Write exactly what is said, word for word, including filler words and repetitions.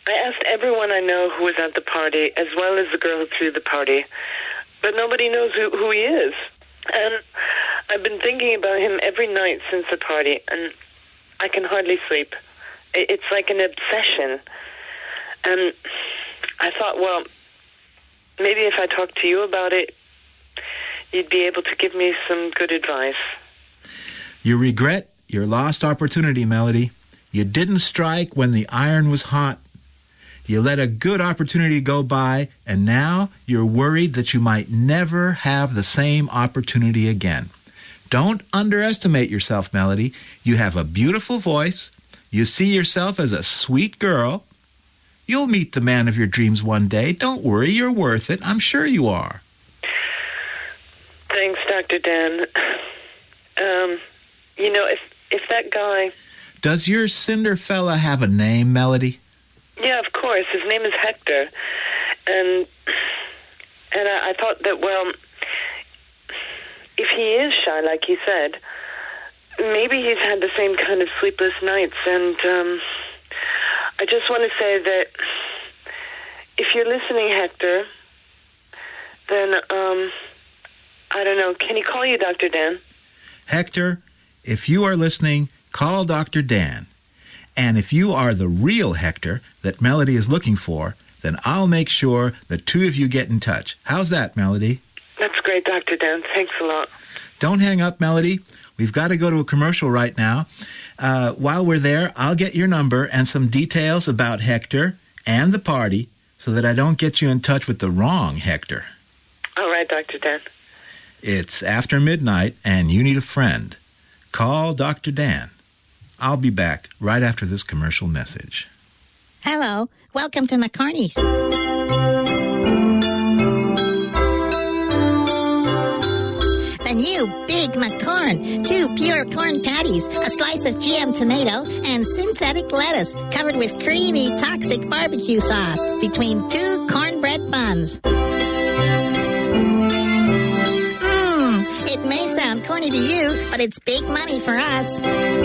I asked everyone I know who was at the party, as well as the girl who threw the party, but nobody knows who, who he is. And I've been thinking about him every night since the party, and I can hardly sleep. It's like an obsession. And I thought, well, maybe if I talked to you about it, you'd be able to give me some good advice. You regret your lost opportunity, Melody. You didn't strike when the iron was hot. You let a good opportunity go by, and now you're worried that you might never have the same opportunity again. Don't underestimate yourself, Melody. You have a beautiful voice. You see yourself as a sweet girl. You'll meet the man of your dreams one day. Don't worry, you're worth it. I'm sure you are. Thanks, Doctor Dan. Um, you know, if if that guy... Does your cinder fella have a name, Melody? Yeah, of course. His name is Hector. And and I, I thought that, well, if he is shy, like he said, maybe he's had the same kind of sleepless nights. And um, I just want to say that if you're listening, Hector, then, um, I don't know, can he call you Doctor Dan? Hector, if you are listening, call Doctor Dan. And if you are the real Hector that Melody is looking for, then I'll make sure the two of you get in touch. How's that, Melody? That's great, Doctor Dan. Thanks a lot. Don't hang up, Melody. We've got to go to a commercial right now. Uh, while we're there, I'll get your number and some details about Hector and the party so that I don't get you in touch with the wrong Hector. All right, Doctor Dan. It's after midnight and you need a friend. Call Doctor Dan. I'll be back right after this commercial message. Hello. Welcome to McCarney's. The new Big McCorn. Two pure corn patties, a slice of G M tomato, and synthetic lettuce covered with creamy, toxic barbecue sauce between two cornbread buns. Mmm, it may sound corny to you, but it's big money for us.